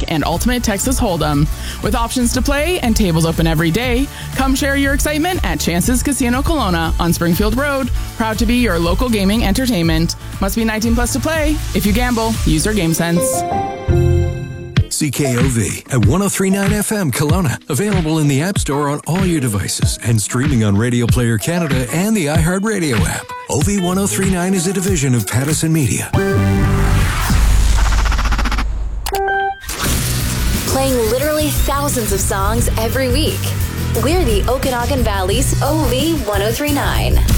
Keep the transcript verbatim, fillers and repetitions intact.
Blackjack and Ultimate Texas Hold'em. With options to play and tables open every day, come share your excitement at Chances Casino Kelowna on Springfield Road. Proud to be your local gaming entertainment. Must be nineteen plus to play. If you gamble, use your game sense. C K O V at one oh three point nine F M Kelowna. Available in the App Store on all your devices and streaming on Radio Player Canada and the iHeartRadio app. O V one oh three point nine is a division of Pattison Media. Playing literally thousands of songs every week. We're the Okanagan Valley's O V one oh three point nine.